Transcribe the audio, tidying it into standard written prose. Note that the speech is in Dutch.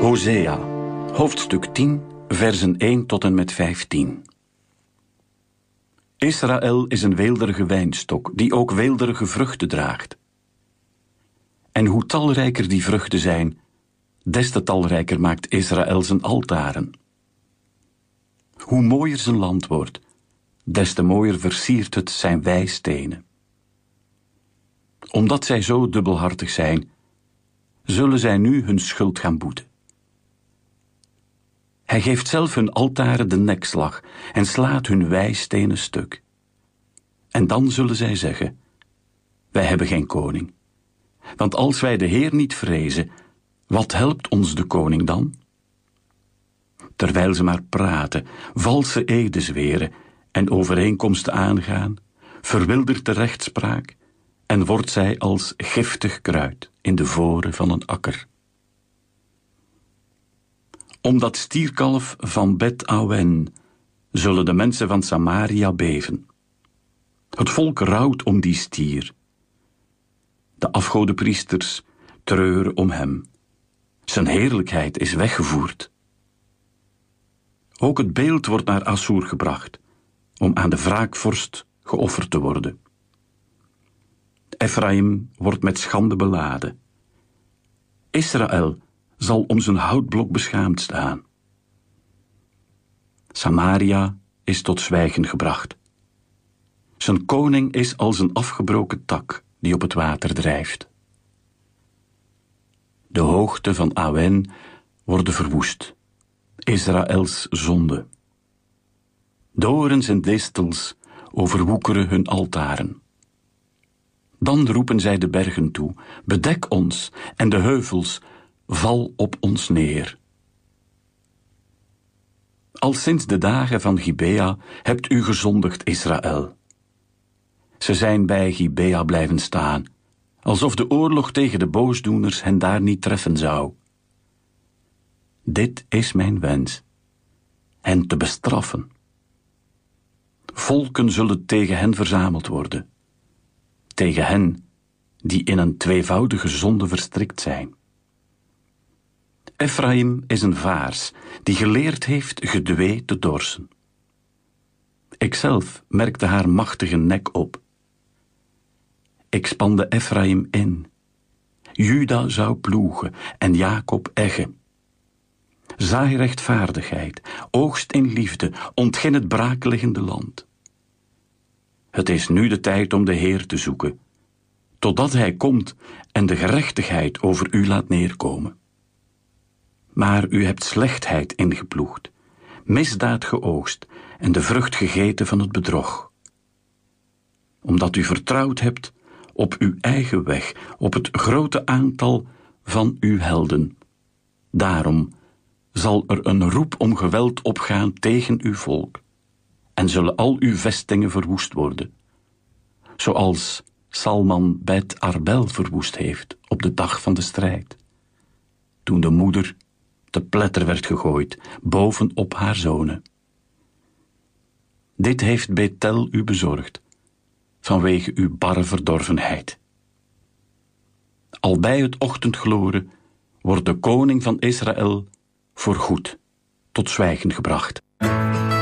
Hosea, hoofdstuk 10, versen 1 tot en met 15. Israël is een weelderige wijnstok, die ook weelderige vruchten draagt. En hoe talrijker die vruchten zijn, des te talrijker maakt Israël zijn altaren. Hoe mooier zijn land wordt, des te mooier versiert het zijn wijstenen. Omdat zij zo dubbelhartig zijn, zullen zij nu hun schuld gaan boeten. Hij geeft zelf hun altaren de nekslag en slaat hun wijstenen stuk. En dan zullen zij zeggen: wij hebben geen koning. Want als wij de Heer niet vrezen, wat helpt ons de koning dan? Terwijl ze maar praten, valse eden zweren en overeenkomsten aangaan, verwildert de rechtspraak en wordt zij als giftig kruid in de voren van een akker. Om dat stierkalf van Bet-Awen zullen de mensen van Samaria beven. Het volk rouwt om die stier. De afgodenpriesters treuren om hem. Zijn heerlijkheid is weggevoerd. Ook het beeld wordt naar Assur gebracht, om aan de wraakvorst geofferd te worden. Ephraim wordt met schande beladen. Israël zal om zijn houtblok beschaamd staan. Samaria is tot zwijgen gebracht. Zijn koning is als een afgebroken tak die op het water drijft. De hoogte van Awen worden verwoest, Israëls zonde. Dorens en distels overwoekeren hun altaren. Dan roepen zij de bergen toe: bedek ons, en de heuvels: val op ons neer. Al sinds de dagen van Gibea hebt u gezondigd, Israël. Ze zijn bij Gibea blijven staan, alsof de oorlog tegen de boosdoeners hen daar niet treffen zou. Dit is mijn wens: hen te bestraffen. Volken zullen tegen hen verzameld worden, tegen hen die in een tweevoudige zonde verstrikt zijn. Ephraim is een vaars die geleerd heeft gedwee te dorsen. Ikzelf merkte haar machtige nek op. Ik spande Ephraim in. Juda zou ploegen en Jacob eggen. Zaai rechtvaardigheid, oogst in liefde, ontgin het braakliggende land. Het is nu de tijd om de Heer te zoeken, totdat hij komt en de gerechtigheid over u laat neerkomen. Maar u hebt slechtheid ingeploegd, misdaad geoogst en de vrucht gegeten van het bedrog. Omdat u vertrouwd hebt op uw eigen weg, op het grote aantal van uw helden. Daarom zal er een roep om geweld opgaan tegen uw volk, en zullen al uw vestingen verwoest worden, zoals Salman Bet Arbel verwoest heeft op de dag van de strijd, toen de moeder te pletter werd gegooid bovenop haar zonen. Dit heeft Bethel u bezorgd, vanwege uw barre verdorvenheid. Al bij het ochtendgloren wordt de koning van Israël voorgoed tot zwijgen gebracht.